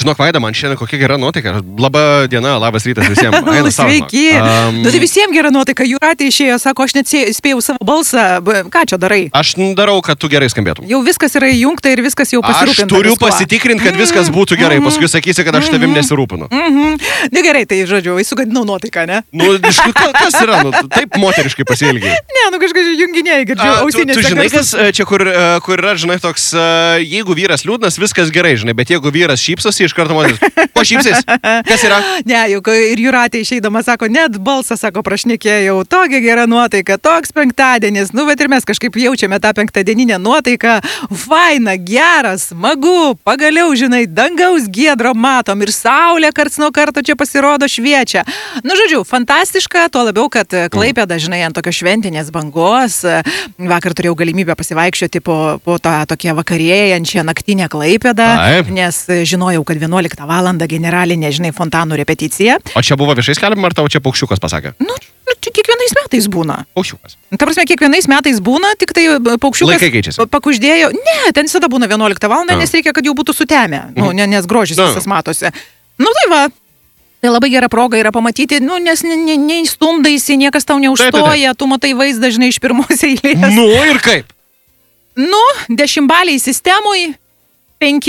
Žinok, Vaida, man šiandien kokia gera nuotaika. Labą dieną, labas rytas visiems. Sveiki. Tai visiems gera nuotaika. Jūratė išėjo, sako, aš net spėjau savo balsą. Ką čia darai? Aš darau, kad tu gerai skambėtum. Jau viskas yra įjungta ir viskas jau pasirūpinta. Aš turiu pasitikrinti, kad viskas būtų gerai. Paskui sakysi, kad aš tavim nesirūpinu. Ne gerai, tai žodžiu, sugadinau nuotaiką, ne? Nu, kas yra? Nu, taip moteriškai pasielgiai. Ne, nu kažkas junginėjai, girdžiu, ausinėse. Tu žinai, kas čia kur yra, žinai, toks, jeigu vyras liūdnas, viskas gerai, žinai, bet jeigu vyras šypsosi, iš karto moteris. Ko šypsis? Kas yra? Ne, juk ir Jūratė išeidama sako, net balsą, sako, prašnekėjau, tokia gera nuotaika, toks penktadienis, nu, bet ir mes kažkaip jaučiame tą penktadieninę nuotaiką, faina, geras, smagu, pagaliau, žinai, dangaus giedro matom ir saulė karts nuo karto čia pasirodo šviečia. Nu, žodžiu, fantastiška, tuo labiau, kad Klaipėda, žinai, ant tokios šventinės bangos, vakar turėjau galimybę pasivaikščioti po tą tokią vakarėjančią naktinę Klaipėdą, nes žinojau, kad 11 valandą generalinė, žinai, fontanų repeticija. O čia buvo viešai skelbima, ar tau čia paukščiukas pasakė? Nu, čia kiekvienais metais būna. Paukščiukas. Ta prasme, kiekvienais metais būna, tik tai paukščiukas laikai keičiasi. Pakuždėjo. Ne, ten visada būna 11 valandą, nes reikia, kad jau būtų sutemę. Nu, nes grožis visas matosi. Nu, tai va. Tai labai gera proga yra pamatyti, nu, nes neįstumdaisi, niekas tau neužstoja, tu matai vaizdą, žinai, iš pirmos eilės. Nu, ir kaip? Nu, 10 baliai sistemui 5.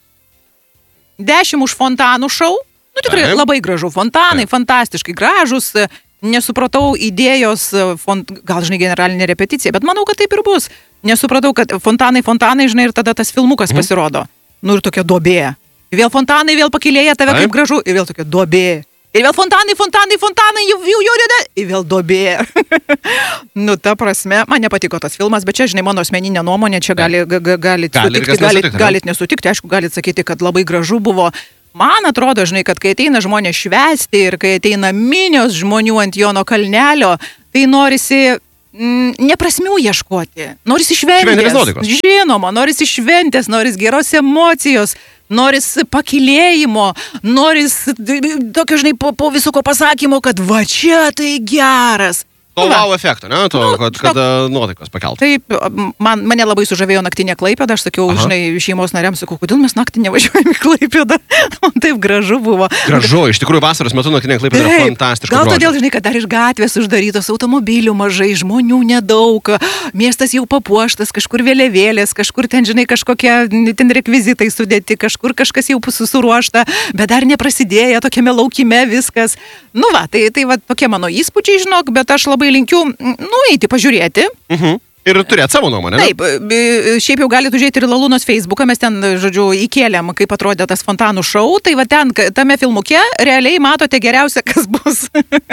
10 už fontanų šou. Nu, tikrai labai gražu. Fontanai, fantastiškai gražus. Nesupratau idėjos, gal, žinai, generalinė repeticija, bet manau, kad taip ir bus. Nesupratau, kad fontanai, žinai, ir tada tas filmukas pasirodo. Nu, ir tokia duobė. Vėl fontanai, vėl pakilėja tave kaip gražu, ir vėl tokia duobė. Ir vėl fontanai, jau ir vėl duobė. Nu, ta prasme, man nepatiko tas filmas, bet čia, žinai, mano asmeninė nuomonė, čia galit nesutikti, aišku, galit sakyti, kad labai gražu buvo. Man atrodo, žinai, kad kai ateina žmonės švęsti ir kai ateina minios žmonių ant Jono kalnelio, tai norisi neprasmių ieškoti, norisi šventės. Žinoma, norisi šventės, norisi geros emocijos, norisi pakilėjimo, norisi tokio, žinai, po viso ko pasakymo, kad va čia tai geras. To wow efekto, ne? Kad nuotaikos pakelt. Taip, mane labai sužavėjo naktinė Klaipėda, aš sakiau, žinai, šeimos nariams, sakau, kodėl mes naktį nevažiuojame į Klaipėdą? Man taip gražu buvo. Gražu, iš tikrųjų vasaros metu naktinė Klaipėda yra fantastiška. Gal todėl, žinai, kad dar iš gatvės uždarytos, automobilių mažai, žmonių nedaug, miestas jau papuoštas, kažkur vėliavėlės, kažkur ten, žinai, kažkokie ten rekvizitai sudėti, kažkur kažkas jau suruošta, bet dar neprasidėjo, tokiame laukime viskas. Nu va, tai va tokie mano įspūdžiai, žinok, bet aš labai linkiu nueiti pažiūrėti. Ir turėti savo nuomonę. Taip, šiaip jau galite užėti ir Lalūnos Facebooką, mes ten, žodžiu, įkėlėm, kaip atrodė tas fontanų šou, tai va ten, tame filmuke, realiai matote geriausia, kas bus.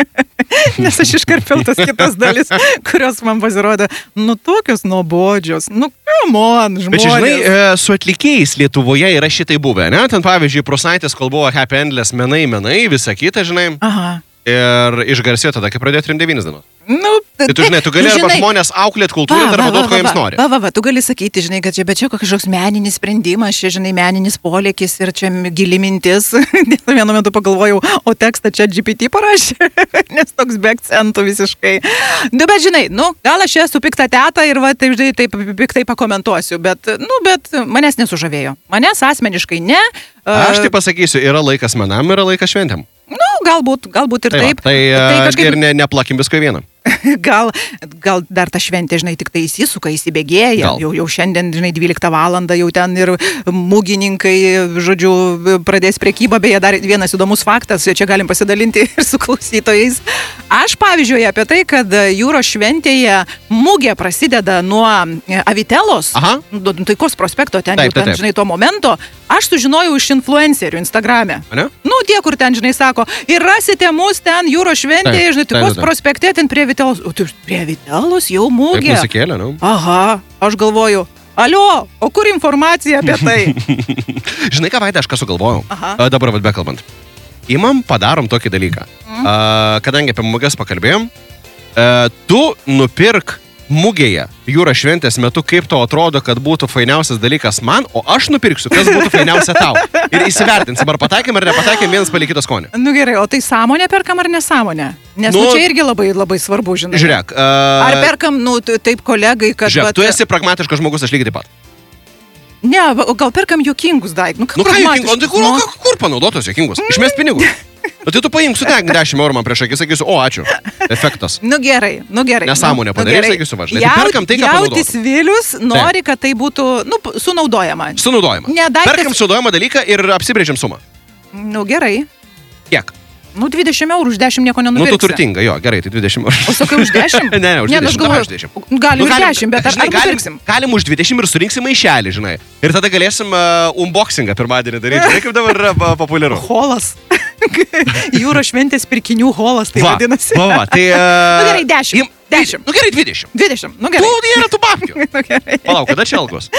Nes aš iškarpiau tas kitas dalis, kurios man pasirodė, nu, tokios nuobodžios, nu, come on, žmonės. Bet čia, žinai, su atlikėjais Lietuvoje yra šitai buvę, ne? Ten, pavyzdžiui, Prūsaitės, kol buvo Happy Endless, menai, visa kita, žinai. Aha. Ir išgarsėjo tada, kai pradėjo 39 dienos. Nu, tai tu, žinai, tu gali arba žmonės auklėt kultūrą, arba duot, ko jiems nori. Tu gali sakyti, žinai, kad čia, bet čia kažkoks meninis sprendimas, čia, žinai, meninis polėkis ir čia gili mintis. Vienu metu pagalvojau, o tekstą čia GPT parašė, nes toks be akcentų visiškai. Nu, bet, žinai, gal aš esu pikta teta ir, va, taip, žinai, taip piktai pakomentuosiu, bet manęs nesužavėjo. Manęs asmeniškai ne. Aš tai pasakysiu, yra laikas menam, yra laikas šventėm. Nu, galbūt ir taip. Tai kažkaip... ir neplakim visko į vieną. Gal dar ta šventė, žinai, tik tai įsisuka, įsibėgėja. Jau šiandien, žinai, 12 valandą jau ten ir mūgininkai, žodžiu, pradės prekybą. Beje, dar vienas įdomus faktas, čia galim pasidalinti ir su klausytojais. Aš, pavyzdžiui, apie tai, kad jūros šventėje mūgė prasideda nuo Avitelos, Taikos prospekto, ten, žinai, to momento, aš sužinojau iš influencerių Instagrame. Nu, tie, kur ten, žinai, sako, ir rasite mus ten jūros šventėje, žinai, Taikos prospekte, ten prie Avitelos. O tai prie Avitelos jau mūgė. Taip nusikėlė, nu. Aha, aš galvoju, alio, o kur informacija apie tai? Žinai ką, Vaida, aš ką sugalvojau? Dabar vad bekalbant. Imam, padarom tokį dalyką. Kadangi apie mūgės pakalbėjom, tu nupirk mūgėje jūros šventės metu, kaip tau atrodo, kad būtų fainiausias dalykas man, o aš nupirksiu, kas būtų fainiausia tau. Ir įsivertinsim, ar pataikėm ar nepataikėm, vienas palikito skonį. Nu gerai, o tai sąmonę perkam ar nesąmonę? Nes čia irgi labai, labai svarbu, žinai. Žiūrėk. Ar perkam, taip kolegai, kad... Žiūrėk, tu esi pragmatiškas žmogus, aš lygiai taip pat. Ne, gal perkam juokingus daiktus. Nu ką juokingus? Kur panaudotos juokingus? Išmest pinigų. Nu tai tu paimk sudegink 10 eurų man prieš akį, sakysiu, o ačiū. Efektas. Nu gerai. Nesąmonė padarys, sakysiu, važinai. Tai perkam tai, ką panaudotum. Jautis Vilius nori, kad tai būtų, sunaudojama. Perkam sunaudojamą dalyką ir apsibrėžiam sumą. Nu gerai. Kiek? 20 eurų už 10 nieko nenupirksi. Tu turtinga, jo, gerai, tai 20 eurų. O sakai už 10? Ne, už 20, dabar už 10. Galim už 10, bet ar nupirksim? Galim už 20 ir surinksim maišelį, žinai. Ir tada galėsim unboxingą pirmadienį daryti. Žinai, kaip dabar yra populiaru. Holas. Jūros šventės pirkinių holas, tai vadinasi. Va, tai... Nu gerai, 10. 10. Nu gerai, 20. 20, nu gerai. Tu yra tų babkių. Nu gerai. Palauk, kada čia algos?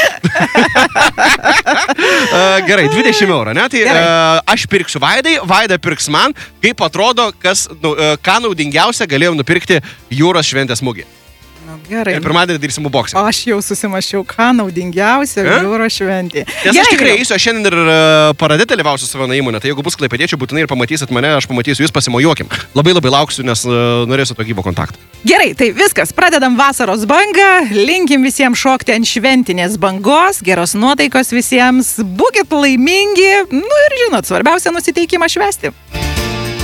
Gerai, 20 eurų, ne? Tai aš pirksiu Vaidai, Vaida pirks man, kaip atrodo, ką naudingiausia galėjom nupirkti jūros šventės mugį. Nu, gerai. Ir pirmadienį darysim unboxing. Aš jau susimašiau, ką naudingiausia jūros šventė. Nes aš tikrai eisiu, aš šiandien ir parade dalyvausiu savo įmonę, tai jeigu bus klaipėdiečių, būtinai ir pamatysit mane, aš pamatysiu jūs, pasimojuokim. Labai lauksiu, nes norėsiu to gyvo kontaktą. Gerai, tai viskas, pradedam vasaros bangą, linkim visiems šokti ant šventinės bangos, geros nuotaikos visiems, būkit laimingi, nu ir žinot, svarbiausia nusiteikimą švęsti.